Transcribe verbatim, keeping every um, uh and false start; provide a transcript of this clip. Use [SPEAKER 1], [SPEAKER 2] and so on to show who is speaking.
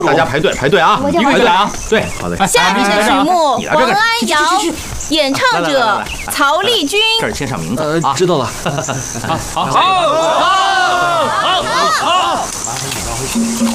[SPEAKER 1] 大家排队排队啊，一个一个来啊。对，好的。
[SPEAKER 2] 下面的曲目《黄安谣》，演唱者曹丽君。
[SPEAKER 1] 这儿签上名字。
[SPEAKER 3] 呃，知道了。
[SPEAKER 1] 好，好，好。